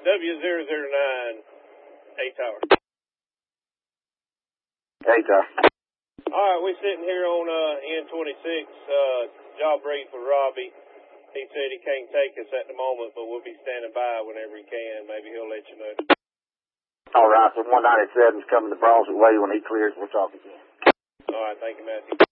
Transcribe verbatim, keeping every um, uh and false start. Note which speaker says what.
Speaker 1: W zero zero nine, eight tower.
Speaker 2: Eight tower.
Speaker 1: All right, we're sitting here on uh, N twenty-six, uh, job ready for Robbie. He said he can't take us at the moment, but we'll be standing by whenever he can. Maybe he'll let you know.
Speaker 2: All right, so one ninety-seven's coming the Bronzeville way. When he clears, we'll talk again.
Speaker 1: All right, thank you, Matthew.